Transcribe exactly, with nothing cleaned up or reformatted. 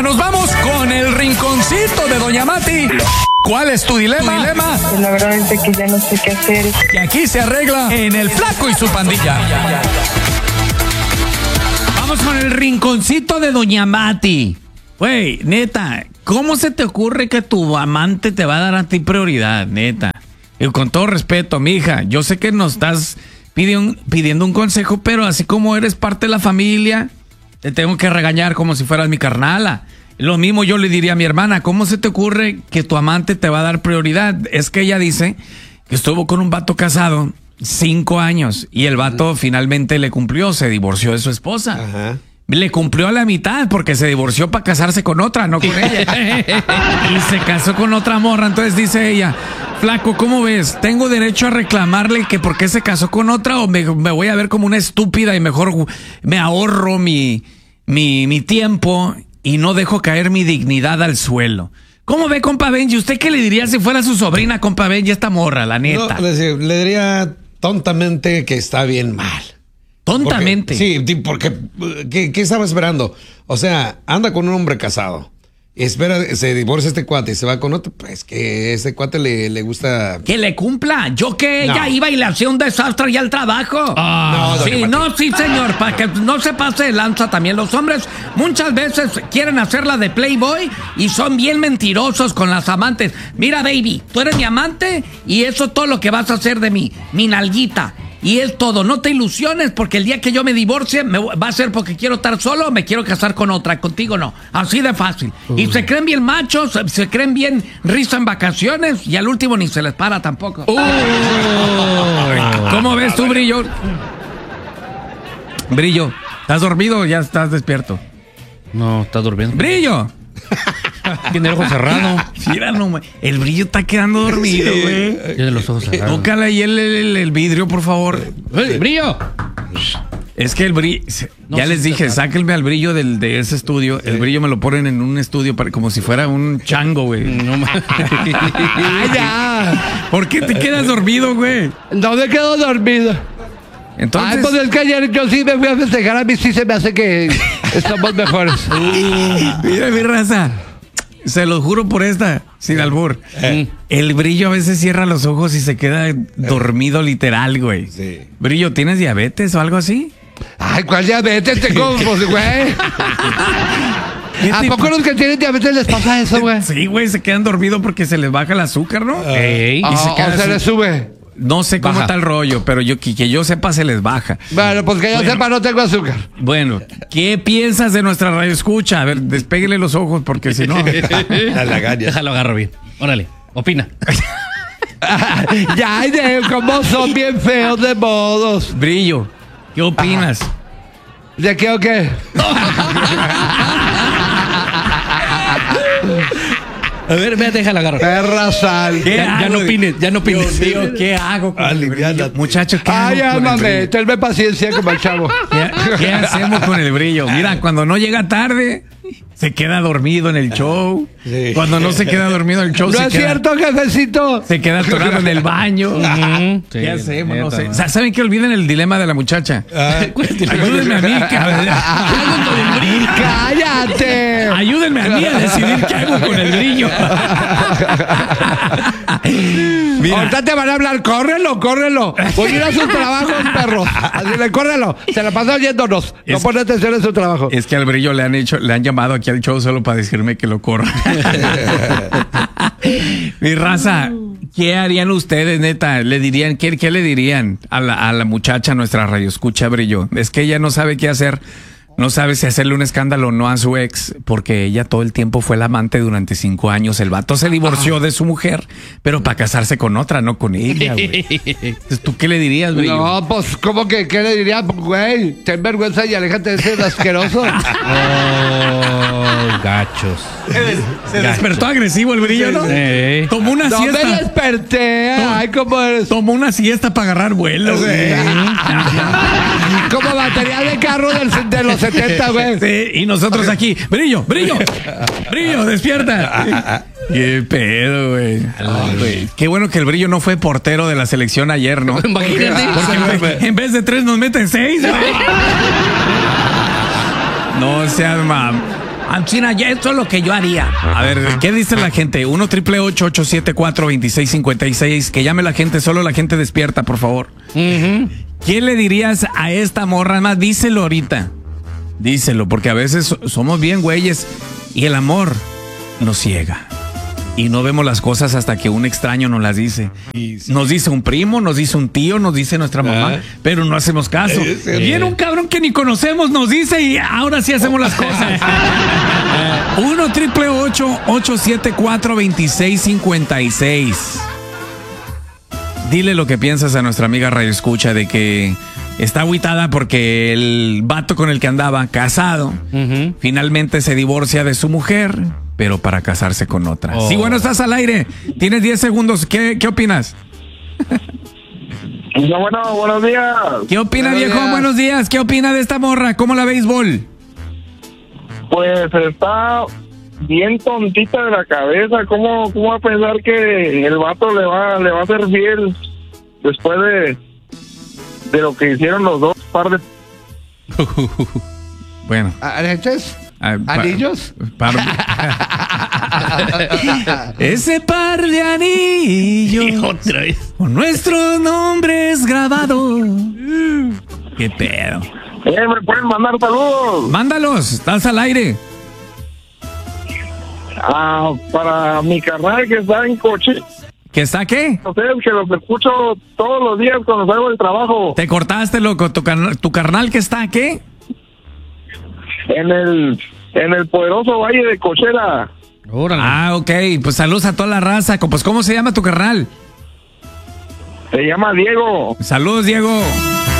nos vamos con el rinconcito de Doña Mati. ¿Cuál es tu dilema? ¿Tu dilema? Pues la verdad es que ya no sé qué hacer. Que aquí se arregla en El Flaco y su pandilla. Vamos con el rinconcito de Doña Mati. Güey, neta, ¿cómo se te ocurre que tu amante te va a dar a ti prioridad, neta? Y con todo respeto, mija, yo sé que nos estás pidiendo, pidiendo un consejo, pero así como eres parte de la familia, te tengo que regañar como si fueras mi carnala. Lo mismo yo le diría a mi hermana, ¿cómo se te ocurre que tu amante te va a dar prioridad? Es que ella dice que estuvo con un vato casado cinco años y el vato finalmente le cumplió, se divorció de su esposa. Ajá. Le cumplió a la mitad porque se divorció para casarse con otra, no con ella. Y se casó con otra morra. Entonces dice ella, Flaco, ¿cómo ves? ¿Tengo derecho a reclamarle que por qué se casó con otra o me, me voy a ver como una estúpida y mejor me ahorro mi, mi, mi tiempo y no dejo caer mi dignidad al suelo? ¿Cómo ve, compa Benji? ¿Usted qué le diría si fuera su sobrina, compa Benji, esta morra, la neta? No, le, le diría tontamente que está bien mal. Tontamente. Porque, sí, porque ¿qué, ¿qué estaba esperando? O sea, anda con un hombre casado. Espera, se divorcia este cuate y se va con otro. Pues que ese cuate le, le gusta. Que le cumpla. Yo que No. ella iba y le hacía un desastre ya al trabajo. Ah, no, sí, doña no, sí, señor. Para que no se pase de lanza también. Los hombres muchas veces quieren hacerla de playboy y son bien mentirosos con las amantes. Mira, baby, tú eres mi amante y eso es todo lo que vas a hacer de mí. Mi nalguita. Y es todo, no te ilusiones porque el día que yo me divorcie me va a ser porque quiero estar solo o me quiero casar con otra, contigo no, así de fácil. Uh. Y se creen bien machos, se creen bien risa en vacaciones y al último ni se les para tampoco. Uh. ¿Cómo ves tú, Brillo? Brillo, ¿estás dormido o ya estás despierto? No, está durmiendo. ¡Brillo! Tiene el ojo cerrado. Mira, no, el Brillo está quedando dormido, güey. Sí. Tiene los ojos cerrados. Tócale ahí el, el, el vidrio, por favor. ¡Hey, Brillo! Es que el Brillo, no, ya sí, les dije, sáquenme al Brillo del, de ese estudio. Sí. El Brillo me lo ponen en un estudio para, como si fuera un chango, güey. No mames. ¡Ay, ya! ¿Por qué te quedas dormido, güey? No me quedo dormido. Entonces... Ay, pues es que ayer yo sí me fui a festejar, a mí sí se me hace que estamos mejores. Uh, mira, mi raza, se lo juro por esta, sin albur. Eh. El Brillo a veces cierra los ojos y se queda dormido literal, güey. Sí. Brillo, ¿tienes diabetes o algo así? Ay, ¿cuál diabetes? Tengo, pues, güey. ¿A poco los que tienen diabetes les pasa eso, güey? Sí, güey, se quedan dormidos porque se les baja el azúcar, ¿no? Uh, Ey. Y oh, se, queda o se les sube. No sé cómo baja. Está el rollo, pero yo que, que yo sepa se les baja. Bueno, pues que yo bueno, sepa no tengo azúcar. Bueno, ¿qué piensas de nuestra radio escucha? A ver, despéguele los ojos porque si no... Déjalo agarro bien. Órale, opina. Ya, de cómo son bien feos de modos. Brillo, ¿qué opinas? Ajá. ¿De qué o qué? A ver, ve, déjala agarrar. Perra sal. Ya, ya no opines, ya no opines. Dios mío, ¿qué hago con el Brillo? Muchachos, ¿qué Ay, hago con ándame, el Brillo? tenme paciencia como el chavo. ¿Qué, ¿Qué hacemos con el Brillo? Mira, cuando no llega tarde, se queda dormido en el show. Sí. Cuando no se queda dormido en el show, no se es queda, cierto, jefecito. Se queda atorado en el baño. Uh-huh. ¿Qué sí, hacemos? No sé. ¿Saben qué? Olviden el dilema de la muchacha. Ah. Ayúdenme a mí. ¡Cállate! Ayúdenme a mí a decidir qué hago con el Brillo. Mira. Ahorita te van a hablar, córrelo, córrelo. Voy a ir a sus trabajos, perros. Así le córrelo. Se la pasó oyéndonos. No pone atención en su trabajo. Es que al Brillo le han hecho, le han llamado aquí al show solo para decirme que lo corra. Mi raza, ¿qué harían ustedes, neta? ¿Le dirían, qué, qué le dirían a la, a la muchacha, nuestra radio escucha, Brillo? Es que ella no sabe qué hacer. No sabe si hacerle un escándalo o no a su ex, porque ella todo el tiempo fue la amante durante cinco años. El vato se divorció de su mujer, pero para casarse con otra, no con ella, güey. Entonces, ¿tú qué le dirías, Brillo? No, pues, ¿cómo que qué le diría? Güey, ten vergüenza y aléjate de ese asqueroso. Oh, gachos. Se despertó agresivo el Brillo, ¿no? Sí. Tomó una no siesta. No me desperté. Ay, ¿cómo eres? Tomó una siesta para agarrar vuelo, güey. Como batería de carro del, de los setenta, güey. Sí, y nosotros aquí. Brillo, Brillo. Brillo, despierta. Qué pedo, güey. Qué bueno que el Brillo no fue portero de la selección ayer, ¿no? Imagínate. Porque en, en vez de tres nos meten seis, güey. No seas mam. China, ya esto es lo que yo haría. A ver, ¿qué dice la gente? uno triple ocho ocho siete cuatro dos seis cinco seis. Que llame la gente, solo la gente despierta, por favor. Uh-huh. ¿Qué le dirías a esta morra? Más, díselo ahorita. Díselo, porque a veces somos bien güeyes y el amor nos ciega. Y no vemos las cosas hasta que un extraño nos las dice. Sí, sí. Nos dice un primo, nos dice un tío, nos dice nuestra mamá, ah. pero no hacemos caso. Sí, sí. Viene un cabrón que ni conocemos, nos dice y ahora sí hacemos las cosas. uno triple ocho ocho siete cuatro dos seis cinco seis. Dile lo que piensas a nuestra amiga Radio Escucha de que está agüitada porque el vato con el que andaba casado uh-huh. finalmente se divorcia de su mujer, pero para casarse con otra. Oh. Sí, bueno, estás al aire. Tienes diez segundos. ¿Qué, qué opinas? No, bueno, buenos días. ¿Qué opina, buenos viejo? Días. Buenos días. ¿Qué opina de esta morra? ¿Cómo la béisbol? Pues está bien tontita de la cabeza. ¿Cómo, cómo va a pensar que el vato le va, le va a ser fiel después de, de lo que hicieron los dos par de... Bueno. ¿Anillos? ¿Anillos? Par, par... Ese par de anillos otra vez con nuestros nombres grabados. Qué pedo. Eh, me pueden mandar saludos. Mándalos, estás al aire. Ah, para mi carnal que está en coche. ¿Que está qué? Ustedes que los escucho todos los días cuando salgo del trabajo. Te cortaste, loco. ¿Tu, carnal, tu carnal que está qué? En el en el poderoso Valle de Cochera. Órale. Ah, ok. Pues saludos a toda la raza. Pues, ¿cómo se llama tu carnal? Se llama Diego. Saludos, Diego.